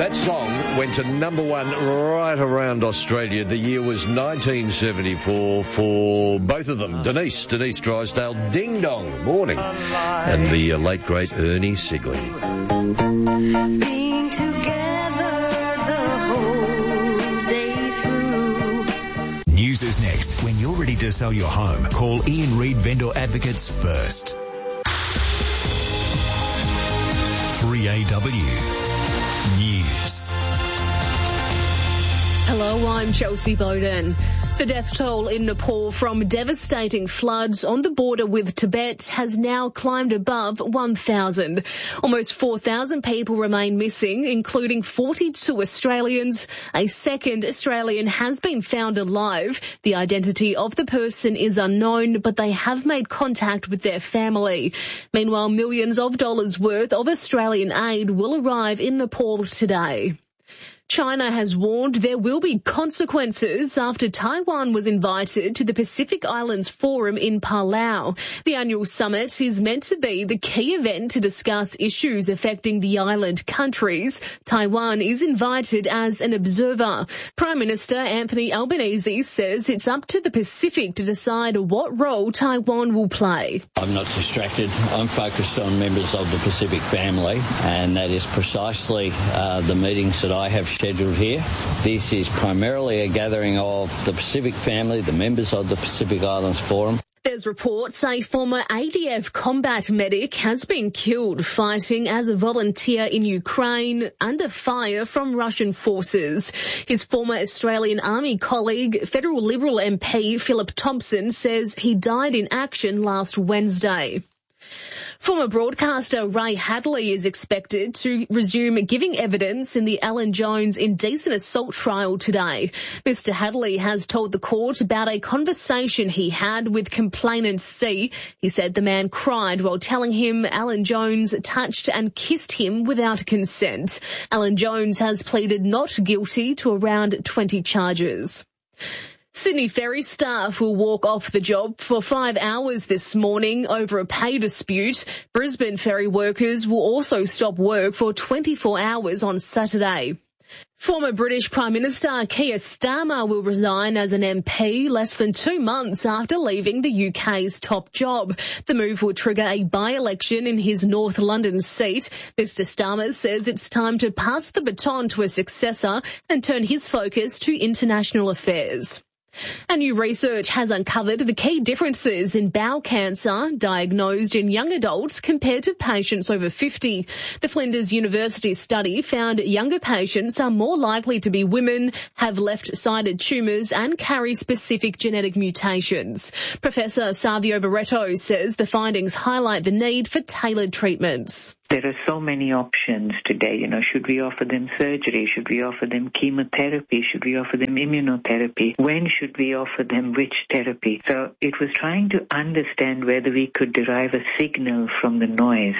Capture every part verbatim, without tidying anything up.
That song went to number one right around Australia. The year was nineteen seventy-four for both of them. Denise, Denise Drysdale, Ding Dong, Morning, and the uh, late, great Ernie Sigley. Being together the whole day through. News is next. When you're ready to sell your home, call Ian Reid Vendor Advocates first. three A W News. Hello, I'm Chelsea Bowden. The death toll in Nepal from devastating floods on the border with Tibet has now climbed above one thousand. Almost four thousand people remain missing, including forty-two Australians. A second Australian has been found alive. The identity of the person is unknown, but they have made contact with their family. Meanwhile, millions of dollars worth of Australian aid will arrive in Nepal today. China has warned there will be consequences after Taiwan was invited to the Pacific Islands Forum in Palau. The annual summit is meant to be the key event to discuss issues affecting the island countries. Taiwan is invited as an observer. Prime Minister Anthony Albanese says it's up to the Pacific to decide what role Taiwan will play. I'm not distracted. I'm focused on members of the Pacific family, and that is precisely uh, the meetings that I have scheduled here. This is primarily a gathering of the Pacific family, the members of the Pacific Islands Forum. There's reports a former A D F combat medic has been killed fighting as a volunteer in Ukraine under fire from Russian forces. His former Australian Army colleague, Federal Liberal M P Philip Thompson, says he died in action last Wednesday. Former broadcaster Ray Hadley is expected to resume giving evidence in the Alan Jones indecent assault trial today. Mister Hadley has told the court about a conversation he had with complainant C. He said the man cried while telling him Alan Jones touched and kissed him without consent. Alan Jones has pleaded not guilty to around twenty charges. Sydney Ferry staff will walk off the job for five hours this morning over a pay dispute. Brisbane ferry workers will also stop work for twenty-four hours on Saturday. Former British Prime Minister Keir Starmer will resign as an M P less than two months after leaving the U K's top job. The move will trigger a by-election in his North London seat. Mister Starmer says it's time to pass the baton to a successor and turn his focus to international affairs. And new research has uncovered the key differences in bowel cancer diagnosed in young adults compared to patients over fifty. The Flinders University study found younger patients are more likely to be women, have left-sided tumours and carry specific genetic mutations. Professor Savio Barreto says the findings highlight the need for tailored treatments. There are so many options today. You know, should we offer them surgery? Should we offer them chemotherapy? Should we offer them immunotherapy? When should we offer them which therapy? So it was trying to understand whether we could derive a signal from the noise.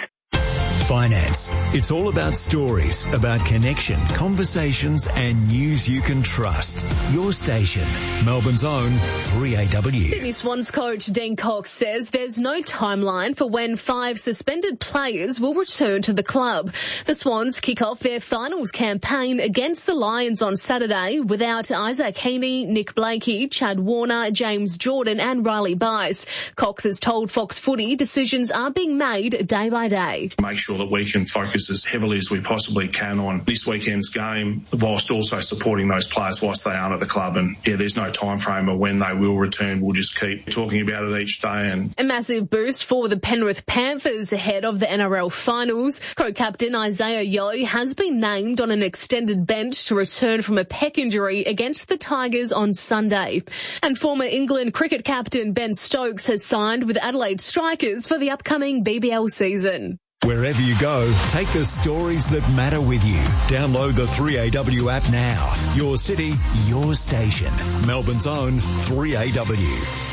Finance. It's all about stories, about connection, conversations and news you can trust. Your station, Melbourne's own three A W. Sydney Swans coach Dean Cox says there's no timeline for when five suspended players will return to the club. The Swans kick off their finals campaign against the Lions on Saturday without Isaac Heaney, Nick Blakey, Chad Warner, James Jordan and Riley Bice. Cox has told Fox Footy decisions are being made day by day. Make sure that we can focus as heavily as we possibly can on this weekend's game, whilst also supporting those players whilst they aren't at the club. And yeah, there's no time frame of when they will return. We'll just keep talking about it each day. And a massive boost for the Penrith Panthers ahead of the N R L finals. Co-captain Isaiah Yeo has been named on an extended bench to return from a pec injury against the Tigers on Sunday. And former England cricket captain Ben Stokes has signed with Adelaide Strikers for the upcoming B B L season. Wherever you go, take the stories that matter with you. Download the three A W app now. Your city, your station. Melbourne's own three A W.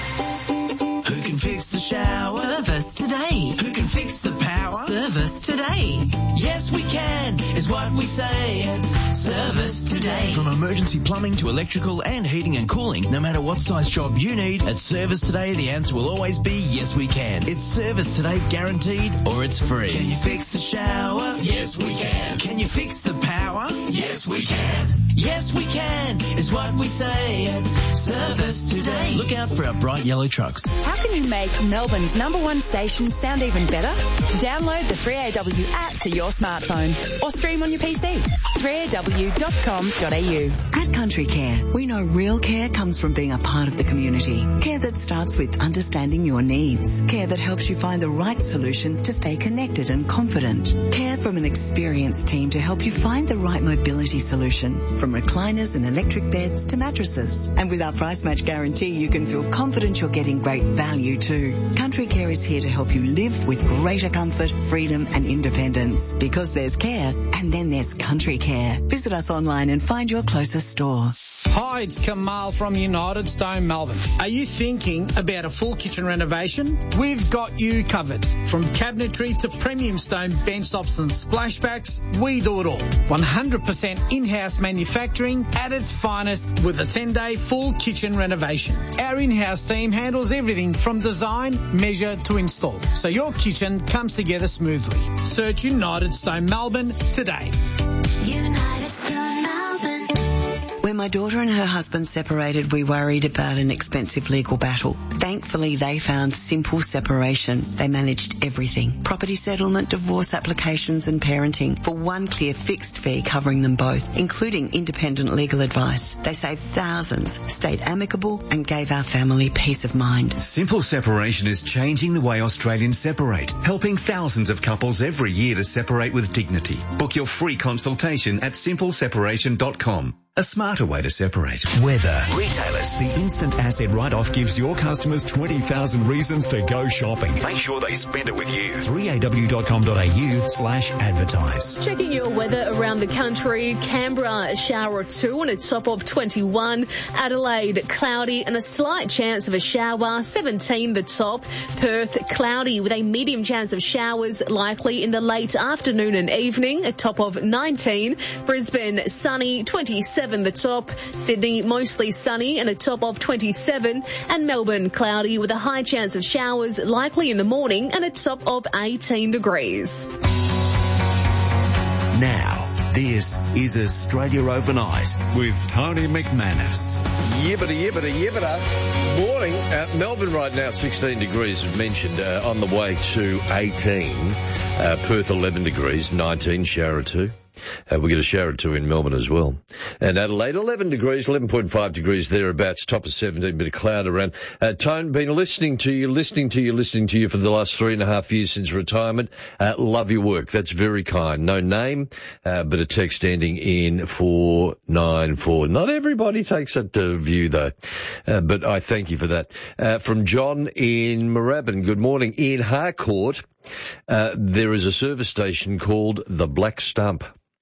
Who can fix the shower? Service today. Who can fix the power? Service today. Yes, we can, is what we say. Service today. From emergency plumbing to electrical and heating and cooling, no matter what size job you need, at Service Today, the answer will always be yes, we can. It's Service Today guaranteed or it's free. Can you fix the shower? Yes, we can. Can you fix the power? Yes. Yes, we can. Yes, we can is what we say at Service Today. Look out for our bright yellow trucks. How can you make Melbourne's number one station sound even better? Download the three A W app to your smartphone or stream on your P C. three A W dot com dot A U. At Country Care, we know real care comes from being a part of the community. Care that starts with understanding your needs. Care that helps you find the right solution to stay connected and confident. Care from an experienced team to help you find the right mobility solution. From recliners and electric beds to mattresses. And with our price match guarantee, you can feel confident you're getting great value too. Country Care is here to help you live with greater comfort, freedom and independence. Because there's care, and then there's Country Care. Visit us online and find your closest store. Hi, it's Kamal from United Stone Melbourne. Are you thinking about a full kitchen renovation? We've got you covered. From cabinetry to premium stone bench tops and splashbacks, we do it all. one hundred percent in-house manufacturing at its finest with a ten-day full kitchen renovation. Our in-house team handles everything from design, measure to install, so your kitchen comes together smoothly. Search United Stone Melbourne today. United Stone Melbourne. When my daughter and her husband separated, we worried about an expensive legal battle. Thankfully, they found Simple Separation. They managed everything. Property settlement, divorce applications and parenting for one clear fixed fee covering them both, including independent legal advice. They saved thousands, stayed amicable and gave our family peace of mind. Simple Separation is changing the way Australians separate, helping thousands of couples every year to separate with dignity. Book your free consultation at simple separation dot com. A smarter way to separate. Weather. Retailers. The instant asset write-off gives your customers twenty thousand reasons to go shopping. Make sure they spend it with you. three A W dot com dot A U slash advertise. Checking your weather around the country. Canberra, a shower or two and a top of twenty-one. Adelaide, cloudy and a slight chance of a shower, seventeen the top. Perth, cloudy with a medium chance of showers, likely in the late afternoon and evening, a top of nineteen. Brisbane, sunny, twenty-seven the top. Sydney, mostly sunny and a top of twenty-seven. And Melbourne, cloudy with a high chance of showers, likely in the morning and a top of eighteen degrees. Now, this is Australia Overnight with Tony McManus. Yibbida, yibbida, yibbida. Morning. Uh, Melbourne right now, sixteen degrees, as mentioned, uh, on the way to eighteen. Uh, Perth, eleven degrees, nineteen, shower or two. Uh, we get a shower or two in Melbourne as well. And Adelaide, eleven degrees, eleven point five degrees thereabouts, top of seventeen, bit of cloud around. Uh, Tone, been listening to you, listening to you, listening to you for the last three and a half years since retirement. Uh, love your work. That's very kind. No name, uh, but a text ending in four nine four. Not everybody takes that uh, view, though. Uh, but I thank you for that. Uh, from John in Moorabbin. Good morning. In Harcourt, uh, there is a service station called the Black Stump.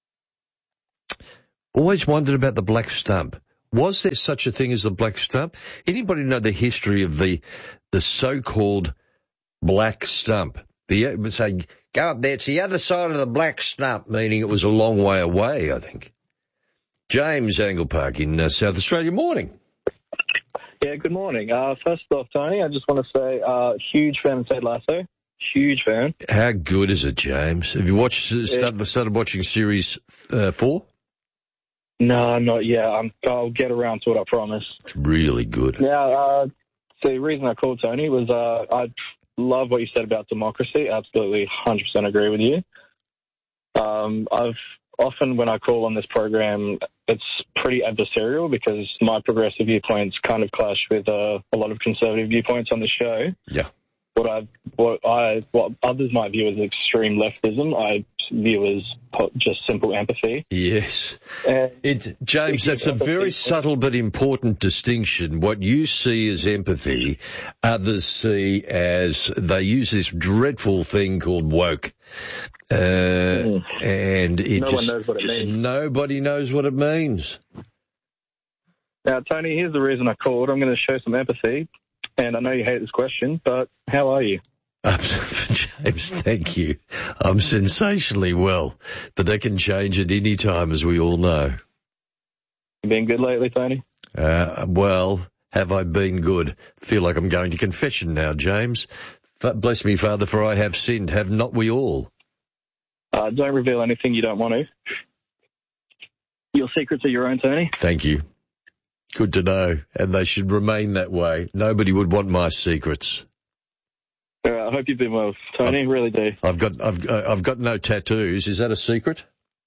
Always wondered about the Black Stump. Was there such a thing as the Black Stump? Anybody know the history of the the so-called Black Stump? The would say, go up there, it's the other side of the Black Stump, meaning it was a long way away, I think. James Angle Park in uh, South Australia. Morning. Yeah, good morning. Uh, first off, Tony, I just want to say, uh, huge fan of Ted Lasso. Huge fan. How good is it, James? Have you watched uh, started, started watching series uh, four? No, not yet. I'm, I'll get around to it, I promise. It's really good. Now, uh, the reason I called Tony was uh, I love what you said about democracy. Absolutely, one hundred percent agree with you. Um, I've often, when I call on this program, it's pretty adversarial because my progressive viewpoints kind of clash with uh, a lot of conservative viewpoints on the show. Yeah. What I, what I, what others might view as extreme leftism, I view as just simple empathy. Yes. Uh, it, James, that's a very subtle but important distinction. What you see as empathy, others see as, they use this dreadful thing called woke. Uh, mm. and it no just, one knows what it means. Nobody knows what it means. Now, Tony, here's the reason I called. I'm going to show some empathy. And I know you hate this question, but how are you? Um, James, thank you. I'm sensationally well, but that can change at any time, as we all know. You been good lately, Tony? Uh, well, have I been good? Feel like I'm going to confession now, James. Bless me, Father, for I have sinned. Have not we all? Uh, don't reveal anything you don't want to. your secrets are your own, Tony. Thank you. Good to know, and they should remain that way. Nobody would want my secrets. Uh, I hope you've been well, Tony. I've, really do. I've got, I've, uh, I've got no tattoos. Is that a secret?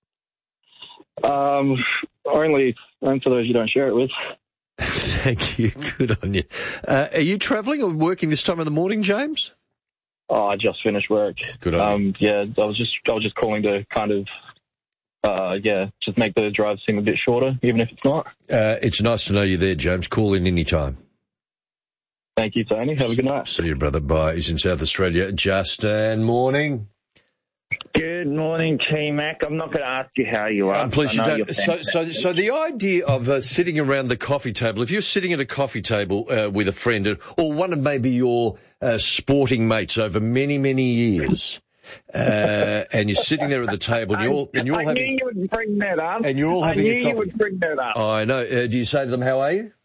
Um, only, only for those you don't share it with. Thank you. Good on you. Uh, are you travelling or working this time of the morning, James? Oh, I just finished work. Good on um, you. Yeah, I was just, I was just calling to kind of. Uh, yeah, just make the drive seem a bit shorter, even if it's not. Uh, it's nice to know you're there, James. Call in any time. Thank you, Tony. Have a good night. See you, brother. Bye. He's in South Australia. Justin, morning. Good morning, T-Mac. I'm not going to ask you how you are. I'm pleased you I know don't. you're So, so, so the idea of uh, sitting around the coffee table, if you're sitting at a coffee table uh, with a friend or one of maybe your uh, sporting mates over many, many years, Uh, and you're sitting there at the table, and you're all, and you're all I having, knew you would bring that up. And you're all having I knew a coffee. you would bring that up. Oh, I know. Uh, do you say to them, "How are you"?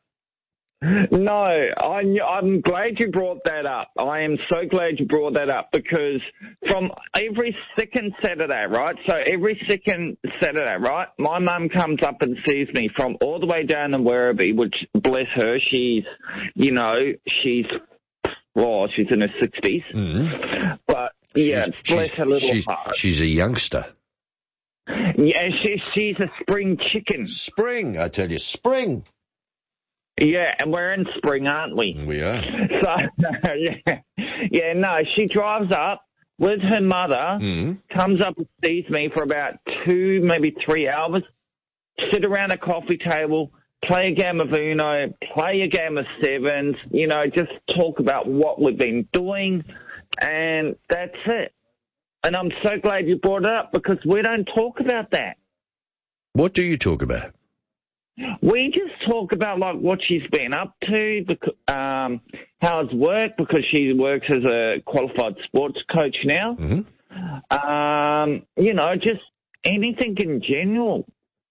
No, I, I'm glad you brought that up. I am so glad you brought that up because from every second Saturday, right? So every second Saturday, right? My mum comes up and sees me from all the way down in Werribee, which bless her, she's, you know, she's, well, she's in her sixties, mm. but. Yeah, she's, bless she's, her little she's, heart. She's a youngster. Yeah, she, she's a spring chicken. Spring, I tell you, spring. Yeah, and we're in spring, aren't we? We are. So, yeah, yeah, no, she drives up with her mother, mm. comes up and sees me for about two, maybe three hours, sit around a coffee table, play a game of Uno, play a game of sevens, you know, just talk about what we've been doing. And that's it. And I'm so glad you brought it up because we don't talk about that. What do you talk about? We just talk about like what she's been up to, because, um, how's work, because she works as a qualified sports coach now. Mm-hmm. Um, you know, just anything in general.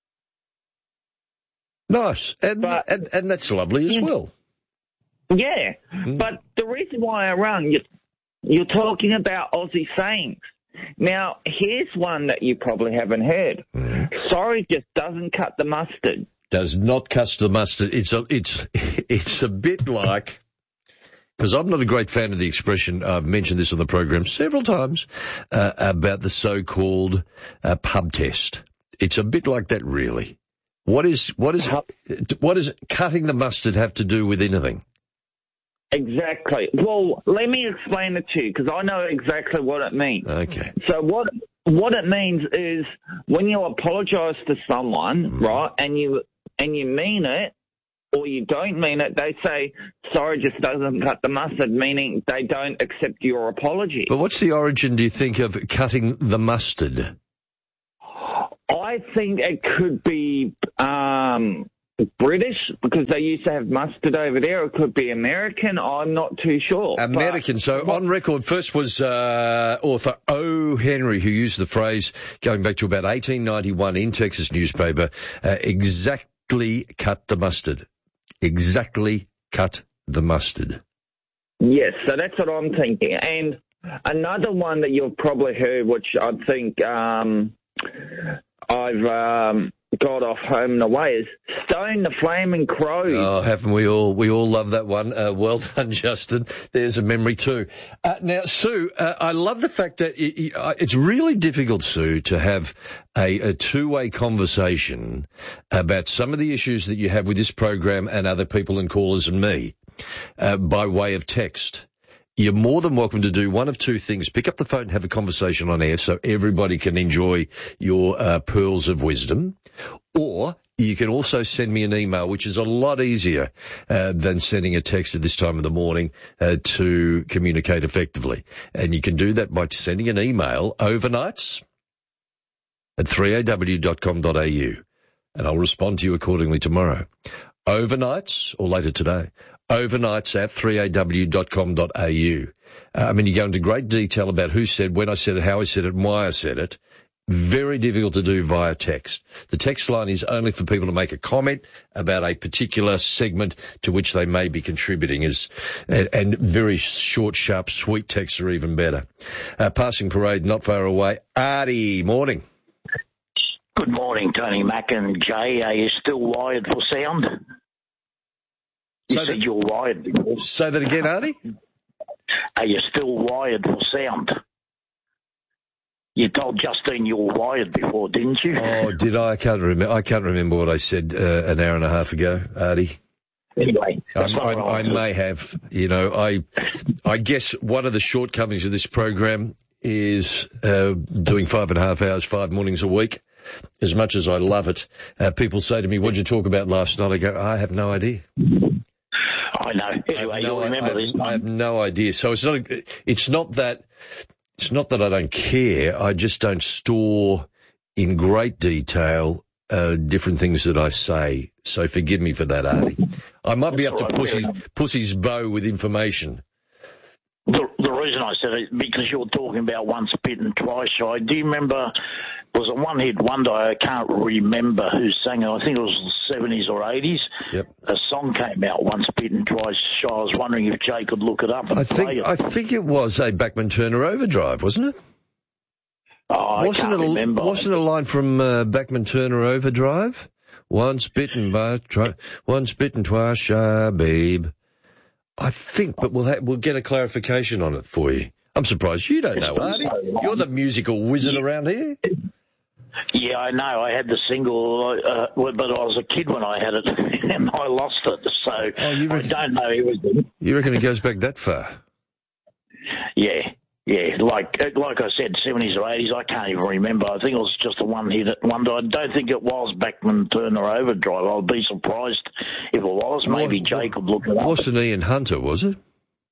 Nice. And, but, and, and that's lovely as well. Yeah. Mm. But the reason why I rang you, you're talking about Aussie sayings. Now, here's one that you probably haven't heard. Mm. Sorry just doesn't cut the mustard. Does not cut the mustard. It's a, it's, it's a bit like, because I'm not a great fan of the expression, I've mentioned this on the program several times, uh, about the so-called uh, pub test. It's a bit like that, really. What is, what is, what does cutting the mustard have to do with anything? Exactly. Well, let me explain it to you because I know exactly what it means. Okay. So what what it means is when you apologise to someone, mm. right, and you and you mean it or you don't mean it, they say sorry just doesn't cut the mustard, meaning they don't accept your apology. But what's the origin, do you think, of cutting the mustard? I think it could be um, British because they used to have mustard over there. It could be American. I'm not too sure. American. But, so on record, first was uh, author O. Henry who used the phrase going back to about eighteen ninety-one in Texas newspaper, uh, exactly cut the mustard. Exactly cut the mustard. Yes, so that's what I'm thinking. And another one that you've probably heard, which I think um, I've um, got off home and away, is Stone the Flaming Crow. Oh, haven't we all? We all love that one. Uh, well done, Justin. There's a memory too. Uh, now, Sue, uh, I love the fact that it, it's really difficult, Sue, to have a, a two-way conversation about some of the issues that you have with this program and other people and callers and me uh, by way of text. You're more than welcome to do one of two things. Pick up the phone and have a conversation on air so everybody can enjoy your uh, pearls of wisdom. Or you can also send me an email, which is a lot easier uh, than sending a text at this time of the morning uh, to communicate effectively. And you can do that by sending an email overnights at three a w dot com dot a u. And I'll respond to you accordingly tomorrow. Overnights, or later today, overnights at three a w dot com dot a u. Uh, I mean, you go into great detail about who said, when I said it, how I said it, and why I said it. Very difficult to do via text. The text line is only for people to make a comment about a particular segment to which they may be contributing, is, and, and very short, sharp, sweet texts are even better. Uh, passing parade not far away. Artie, morning. Good morning, Tony Mack and Jay. Are you still wired for sound? You so said that, you're wired before. Say that again, Artie? Are you still wired for sound? You told Justine you were wired before, didn't you? Oh, did I? I can't remember. I can't remember what I said uh, an hour and a half ago, Artie. Anyway, um, I, I may have. You know, I, I guess one of the shortcomings of this program is uh, doing five and a half hours, five mornings a week. As much as I love it, uh, people say to me, "What did you talk about last night?" I go, "I have no idea." I know. Anyway, no, you'll remember I, this. I have no idea. So it's not. It's not that. It's not that I don't care. I just don't store in great detail uh, different things that I say. So forgive me for that, Artie. I might be up to pussy, pussy's bow with information. The, the reason I said it because you're talking about once bitten, twice shy. Do you remember? Was a one-hit wonder. I can't remember who sang it. I think it was the seventies or eighties. Yep. A song came out, Once Bitten, Twice Shy. I was wondering if Jay could look it up and I play think it. I think it was a Bachman Turner Overdrive, wasn't it? Oh, I wasn't can't it a, remember. Wasn't it a line from uh, Bachman Turner Overdrive? Once bitten by twi- once bitten, twice shy, babe. I think, but we'll ha- we'll get a clarification on it for you. I'm surprised you don't know, Artie. You're the musical wizard around here. Yeah, I know. I had the single, uh, but I was a kid when I had it, and I lost it. So oh, you reckon, I don't know. It was. You reckon it goes back that far? Yeah, yeah. Like like I said, seventies or eighties. I can't even remember. I think it was just a one hit wonder. I don't think it was Bachman Turner Overdrive. I'll be surprised if it was. Maybe what, Jay could look it up. Wasn't Ian Hunter, was it?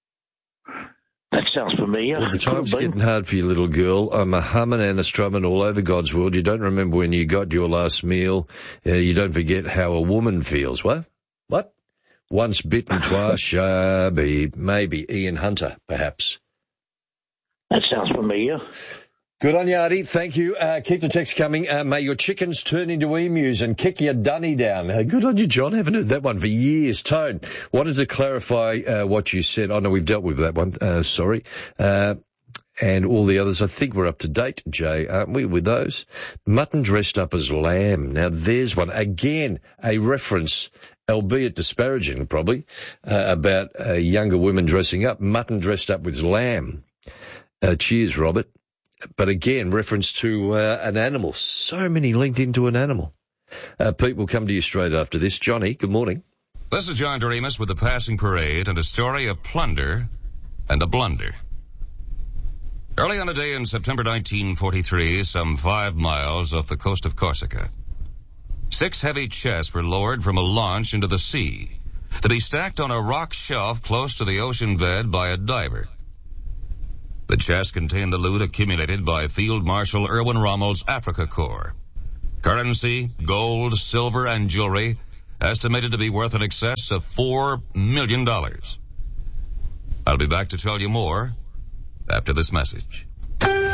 That sounds familiar. Well, the time's getting hard for you, little girl. I'm a humming and a strumming all over God's world. You don't remember when you got your last meal. Uh, you don't forget how a woman feels. What? What? Once bitten, twice shy, babe. Maybe Ian Hunter, perhaps. That sounds familiar. Good on you, Artie. Thank you. Uh, keep the text coming. Uh, may your chickens turn into emus and kick your dunny down. Uh, good on you, John. Haven't heard that one for years. Tone, wanted to clarify uh, what you said. I know we've dealt with that one. Uh, sorry. Uh, and all the others, I think we're up to date, Jay, aren't we, with those? Mutton dressed up as lamb. Now, there's one. Again, a reference, albeit disparaging probably, uh, about uh, younger women dressing up. Mutton dressed up with lamb. Uh, cheers, Robert. But again, reference to uh, an animal. So many linked into an animal. Uh, Pete, will come to you straight after this. Johnny, good morning. This is John Doremus with the Passing Parade and a story of plunder and a blunder. Early on a day in September nineteen forty-three, some five miles off the coast of Corsica, six heavy chests were lowered from a launch into the sea to be stacked on a rock shelf close to the ocean bed by a diver. The chests contained the loot accumulated by Field Marshal Erwin Rommel's Africa Corps. Currency, gold, silver, and jewelry estimated to be worth in excess of four million dollars. I'll be back to tell you more after this message.